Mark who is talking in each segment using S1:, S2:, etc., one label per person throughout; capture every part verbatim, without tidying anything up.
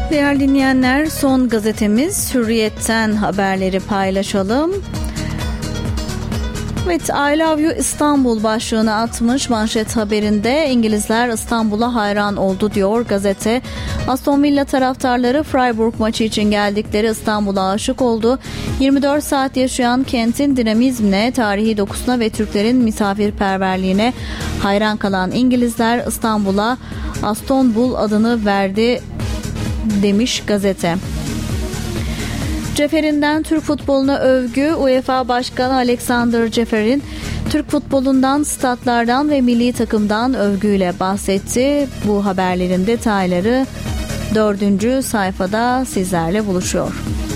S1: Değerli dinleyenler, son gazetemiz Hürriyet'ten haberleri paylaşalım. Evet, I love you İstanbul başlığını atmış manşet haberinde. İngilizler İstanbul'a hayran oldu diyor gazete. Aston Villa taraftarları Freiburg maçı için geldikleri İstanbul'a aşık oldu. yirmi dört saat yaşayan kentin dinamizmine, tarihi dokusuna ve Türklerin misafirperverliğine hayran kalan İngilizler İstanbul'a Astonbull adını verdi demiş gazete. Ceferin'den Türk futboluna övgü. UEFA Başkanı Alexander Ceferin Türk futbolundan, statlardan ve milli takımdan övgüyle bahsetti. Bu haberlerin detayları dördüncü sayfada sizlerle buluşuyor.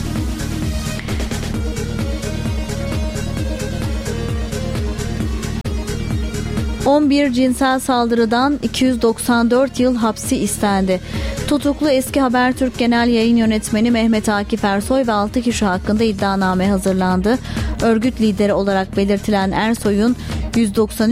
S1: on bir cinsel saldırıdan iki yüz doksan dört yıl hapsi istendi. Tutuklu eski Habertürk Genel Yayın Yönetmeni Mehmet Akif Ersoy ve altı kişi hakkında iddianame hazırlandı. Örgüt lideri olarak belirtilen Ersoy'un yüz doksan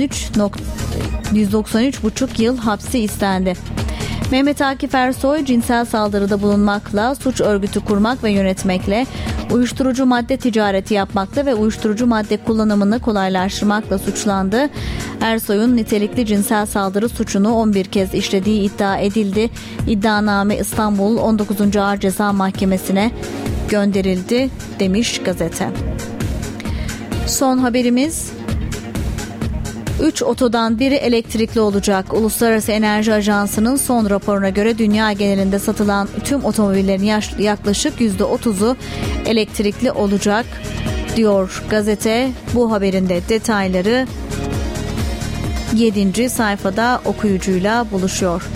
S1: üç buçuk yıl hapsi istendi. Mehmet Akif Ersoy cinsel saldırıda bulunmakla, suç örgütü kurmak ve yönetmekle, uyuşturucu madde ticareti yapmakla ve uyuşturucu madde kullanımını kolaylaştırmakla suçlandı. Ersoy'un nitelikli cinsel saldırı suçunu on bir kez işlediği iddia edildi. İddianame İstanbul on dokuzuncu Ağır Ceza Mahkemesi'ne gönderildi demiş gazete. Son haberimiz, üç otodan biri elektrikli olacak. Uluslararası Enerji Ajansı'nın son raporuna göre dünya genelinde satılan tüm otomobillerin yaklaşık yüzde otuzu elektrikli olacak diyor gazete. Bu haberin de detayları yedinci sayfada okuyucuyla buluşuyor.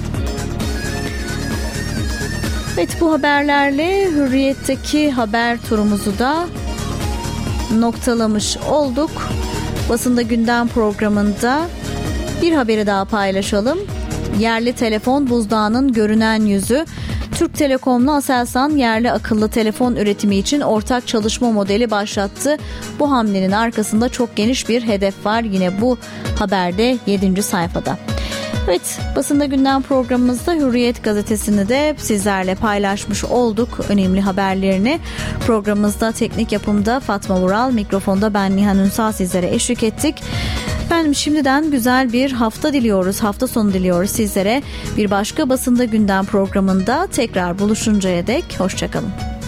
S1: Evet, bu haberlerle Hürriyet'teki haber turumuzu da noktalamış olduk. Basında Gündem programında bir haberi daha paylaşalım. Yerli telefon buzdağının görünen yüzü. Türk Telekom'la Aselsan yerli akıllı telefon üretimi için ortak çalışma modeli başlattı. Bu hamlenin arkasında çok geniş bir hedef var. Yine bu haberde yedinci sayfada. Evet, Basında Gündem programımızda Hürriyet gazetesini de sizlerle paylaşmış olduk, önemli haberlerini. Programımızda teknik yapımda Fatma Vural, mikrofonda ben Nihan Ünsal sizlere eşlik ettik. Efendim, şimdiden güzel bir hafta diliyoruz, hafta sonu diliyoruz sizlere. Bir başka Basında Gündem programında tekrar buluşuncaya dek hoşçakalın.